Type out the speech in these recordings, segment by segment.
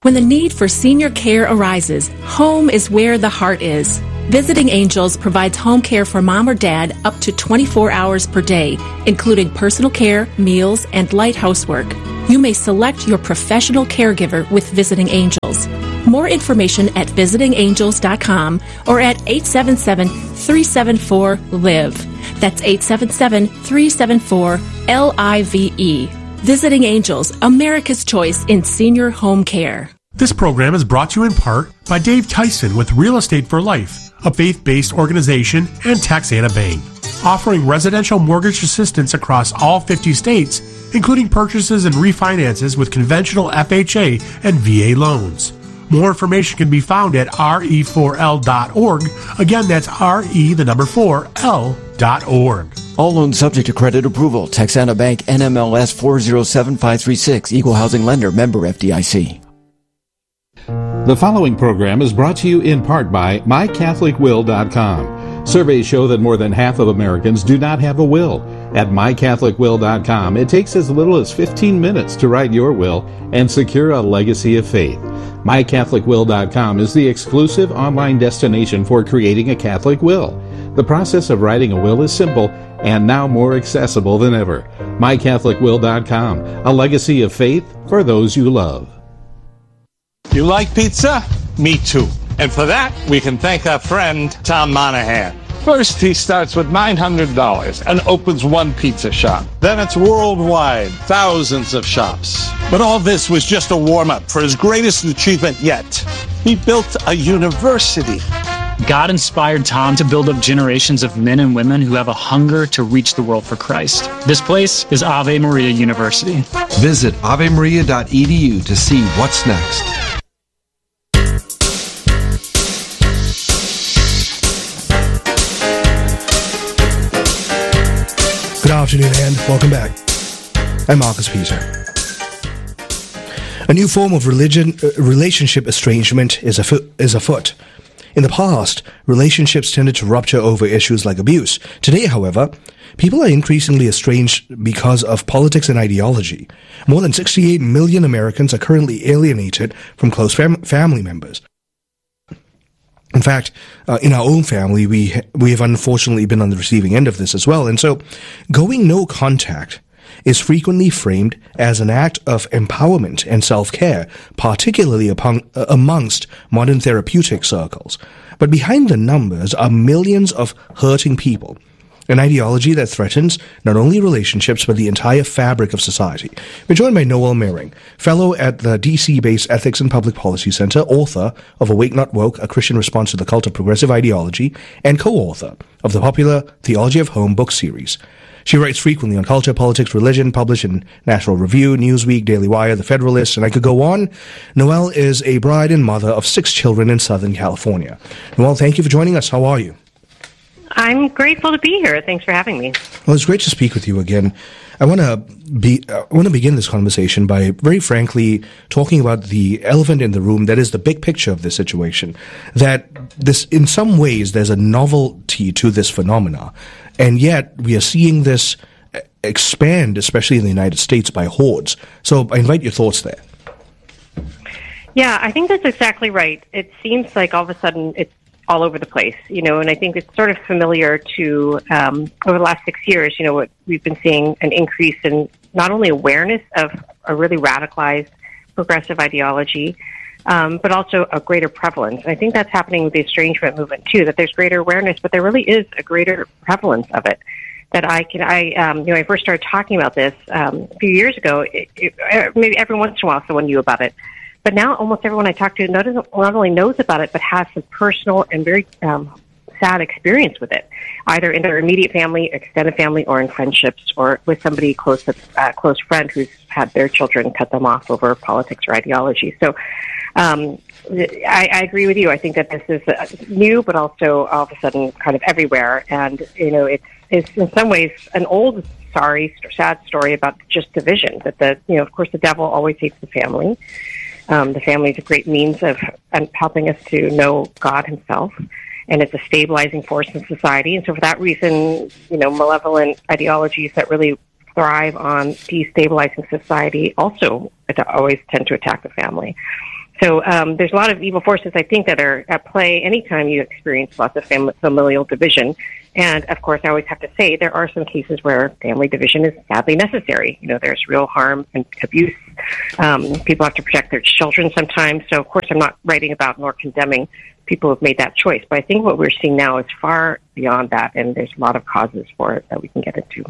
When the need for senior care arises, home is where the heart is. Visiting Angels provides home care for mom or dad up to 24 hours per day, including personal care, meals, and light housework. You may select your professional caregiver with Visiting Angels. More information at visitingangels.com or at 877-374-LIVE. That's 877-374-LIVE. Visiting Angels, America's choice in senior home care. This program is brought to you in part by Dave Tyson with Real Estate for Life, a faith-based organization, and Taxana Bank, offering residential mortgage assistance across all 50 states, including purchases and refinances with conventional FHA and VA loans. More information can be found at re4l.org. Again, that's re4l.org. All loans subject to credit approval. Texana Bank, NMLS 407536, Equal Housing Lender, member FDIC. The following program is brought to you in part by MyCatholicWill.com. Surveys show that more than half of Americans do not have a will. At MyCatholicWill.com, it takes as little as 15 minutes to write your will and secure a legacy of faith. MyCatholicWill.com is the exclusive online destination for creating a Catholic will. The process of writing a will is simple and now more accessible than ever. MyCatholicWill.com, a legacy of faith for those you love. You like pizza? Me too. And for that, we can thank our friend Tom Monahan. First, he starts with $900 and opens one pizza shop. Then it's worldwide, thousands of shops. But all this was just a warm-up for his greatest achievement yet. He built a university. God inspired Tom to build up generations of men and women who have a hunger to reach the world for Christ. This place is Ave Maria University. Visit avemaria.edu to see what's next. Good afternoon and welcome back. I'm Marcus Peter. A new form of relationship estrangement is afoot. In the past, relationships tended to rupture over issues like abuse. Today, however, people are increasingly estranged because of politics and ideology. More than 68 million Americans are currently alienated from close family members. In fact, in our own family, we have unfortunately been on the receiving end of this as well. And so, going no contact is frequently framed as an act of empowerment and self-care, particularly amongst modern therapeutic circles. But behind the numbers are millions of hurting people, an ideology that threatens not only relationships but the entire fabric of society. We're joined by Noel Mehring, fellow at the DC-based Ethics and Public Policy Center, author of Awake Not Woke, A Christian Response to the Cult of Progressive Ideology, and co-author of the popular Theology of Home book series. She writes frequently on culture, politics, religion, published in National Review, Newsweek, Daily Wire, The Federalist, and I could go on. Noel is a bride and mother of 6 children in Southern California. Noel, thank you for joining us. How are you? I'm grateful to be here. Thanks for having me. Well, it's great to speak with you again. I want to begin this conversation by very frankly talking about the elephant in the room that is the big picture of this situation. That this, in some ways, there's a novelty to this phenomena, and yet we are seeing this expand, especially in the United States, by hordes. So I invite your thoughts there. Yeah, I think that's exactly right. It seems like all of a sudden it's all over the place, and I think it's sort of familiar to, over the last 6 years, what we've been seeing an increase in not only awareness of a really radicalized progressive ideology, but also a greater prevalence. And I think that's happening with the estrangement movement too, that there's greater awareness, but there really is a greater prevalence of it. That I first started talking about this a few years ago, maybe every once in a while someone knew about it. But now almost everyone I talk to not only knows about it, but has some personal and very sad experience with it, either in their immediate family, extended family, or in friendships, or with somebody close friend who's had their children cut them off over politics or ideology. So I agree with you. I think that this is new, but also all of a sudden kind of everywhere. And, it's in some ways an old, sad story about just division, that of course the devil always hates the family. The family is a great means of helping us to know God himself, and it's a stabilizing force in society. And so for that reason, malevolent ideologies that really thrive on destabilizing society also always tend to attack the family. So there's a lot of evil forces, I think, that are at play anytime you experience lots of familial division. And, of course, I always have to say there are some cases where family division is sadly necessary. You know, there's real harm and abuse. People have to protect their children sometimes. So, of course, I'm not writing about nor condemning people who have made that choice. But I think what we're seeing now is far beyond that, and there's a lot of causes for it that we can get into.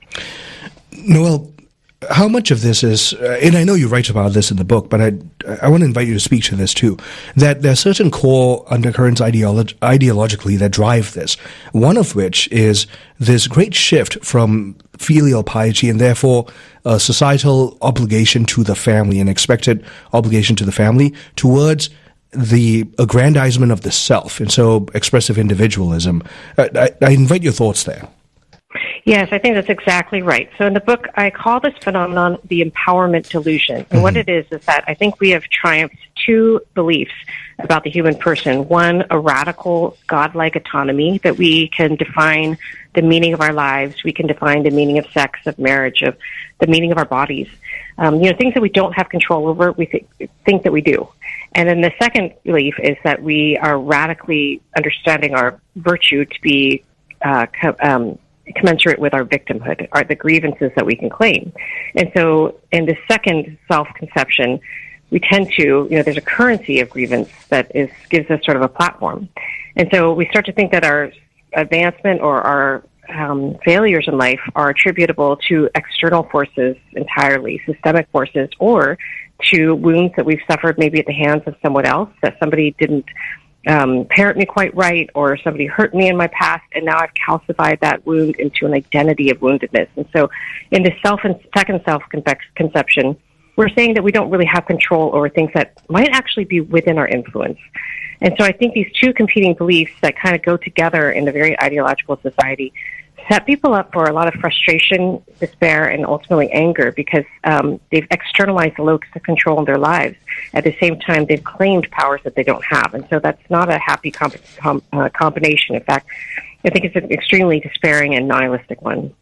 Noelle, how much of this is, and I know you write about this in the book, but I want to invite you to speak to this too, that there are certain core undercurrents ideologically that drive this, one of which is this great shift from filial piety and therefore a societal obligation to the family, an expected obligation to the family, towards the aggrandizement of the self, and so expressive individualism. I invite your thoughts there. Yes, I think that's exactly right. So in the book, I call this phenomenon the empowerment delusion. And what it is that I think we have triumphed two beliefs about the human person. One, a radical godlike autonomy that we can define the meaning of our lives. We can define the meaning of sex, of marriage, of the meaning of our bodies. Things that we don't have control over, we think that we do. And then the second belief is that we are radically understanding our virtue to be commensurate with our victimhood, are the grievances that we can claim. And so in the second self-conception, we tend to, there's a currency of grievance that gives us sort of a platform. And so we start to think that our advancement or our failures in life are attributable to external forces entirely, systemic forces, or to wounds that we've suffered maybe at the hands of someone else, that somebody didn't parent me quite right, or somebody hurt me in my past, and now I've calcified that wound into an identity of woundedness. And so in the second self-conception, we're saying that we don't really have control over things that might actually be within our influence. And so I think these two competing beliefs that kind of go together in a very ideological society set people up for a lot of frustration, despair, and ultimately anger, because they've externalized the locus of control in their lives. At the same time, they've claimed powers that they don't have. And so that's not a happy combination. In fact, I think it's an extremely despairing and nihilistic one.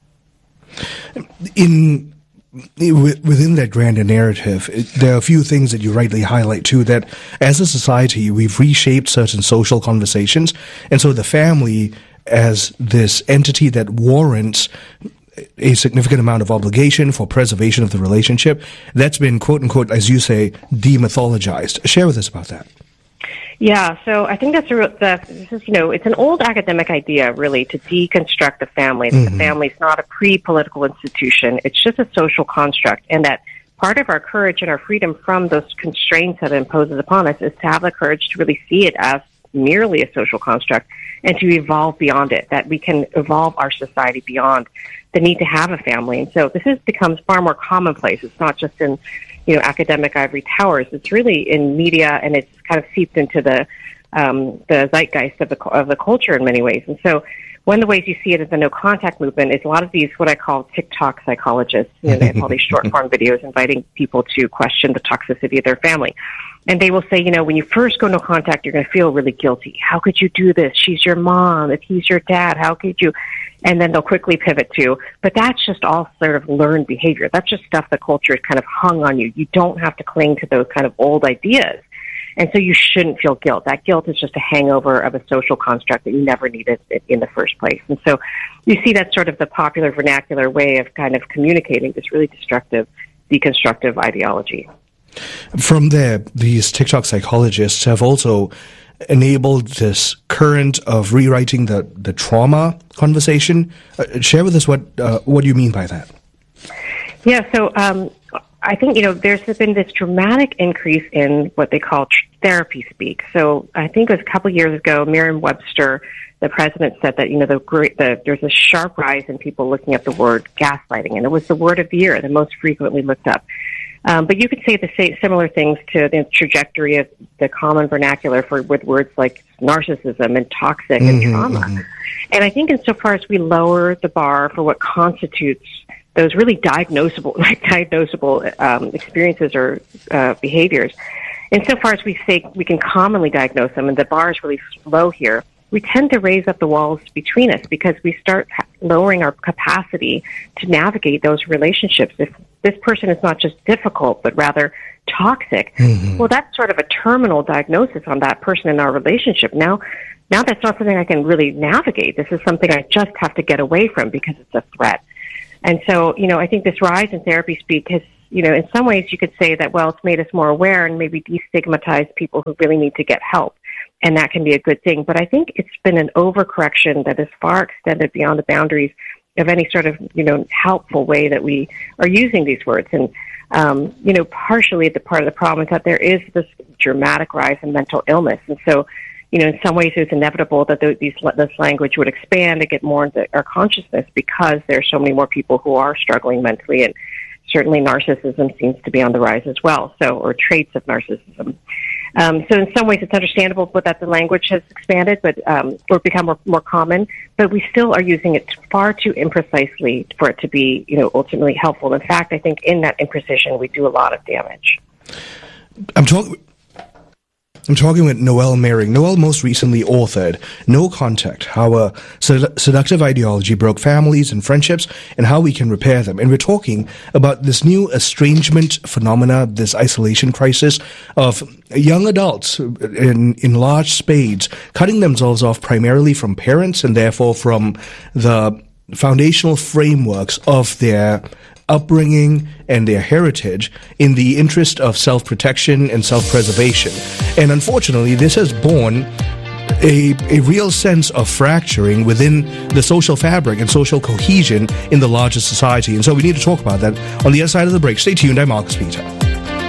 Within that grander narrative, there are a few things that you rightly highlight too, that as a society, we've reshaped certain social conversations. And so the family, as this entity that warrants a significant amount of obligation for preservation of the relationship, that's been, quote unquote, as you say, demythologized. Share with us about that. Yeah, so I think it's an old academic idea, really, to deconstruct the family. That the family is not a pre-political institution; it's just a social construct, and that part of our courage and our freedom from those constraints that it imposes upon us is to have the courage to really see it as merely a social construct and to evolve beyond it, that we can evolve our society beyond the need to have a family. And so this becomes far more commonplace. It's not just in, academic ivory towers. It's really in media, and it's kind of seeped into the zeitgeist of the culture in many ways. And so one of the ways you see it as the no contact movement is a lot of these, what I call TikTok psychologists. They have all these short form videos inviting people to question the toxicity of their family. And they will say, when you first go no contact, you're going to feel really guilty. How could you do this? She's your mom. If he's your dad, how could you? And then they'll quickly pivot to, but that's just all sort of learned behavior. That's just stuff the culture has kind of hung on you. You don't have to cling to those kind of old ideas. And so you shouldn't feel guilt. That guilt is just a hangover of a social construct that you never needed in the first place. And so you see that sort of the popular vernacular way of kind of communicating this really destructive, deconstructive ideology. From there, these TikTok psychologists have also enabled this current of rewriting the trauma conversation. Share with us what you mean by that. Yeah, so I think, there's been this dramatic increase in what they call therapy speak. So I think it was a couple of years ago, Merriam-Webster, the president, said that, there's a sharp rise in people looking up the word gaslighting, and it was the word of the year, the most frequently looked up. But you could say similar things to the trajectory of the common vernacular with words like narcissism and toxic and trauma. And I think insofar as we lower the bar for what constitutes those really diagnosable experiences or behaviors, insofar as we say we can commonly diagnose them, and the bar is really low here, we tend to raise up the walls between us because we start lowering our capacity to navigate those relationships. If this person is not just difficult, but rather toxic, well, that's sort of a terminal diagnosis on that person in our relationship. Now that's not something I can really navigate. This is something I just have to get away from because it's a threat. And so, I think this rise in therapy speak has, in some ways you could say that, well, it's made us more aware and maybe destigmatized people who really need to get help. And that can be a good thing. But I think it's been an overcorrection that is far extended beyond the boundaries of any sort of, helpful way that we are using these words. And, partially the part of the problem is that there is this dramatic rise in mental illness. And so, in some ways it's inevitable that this language would expand and get more into our consciousness because there are so many more people who are struggling mentally, and certainly narcissism seems to be on the rise as well, or traits of narcissism. So in some ways it's understandable that the language has expanded, but or become more common, but we still are using it far too imprecisely for it to be, ultimately helpful. In fact, I think in that imprecision we do a lot of damage. I'm talking with Noelle Mehring. Noelle most recently authored No Contact, How a Seductive Ideology Broke Families and Friendships and How We Can Repair Them. And we're talking about this new estrangement phenomena, this isolation crisis of young adults in large spades cutting themselves off primarily from parents and therefore from the foundational frameworks of their upbringing and their heritage in the interest of self-protection and self-preservation. And unfortunately, this has borne a real sense of fracturing within the social fabric and social cohesion in the larger society. And so we need to talk about that on the other side of the break. Stay tuned. I'm Marcus Peter.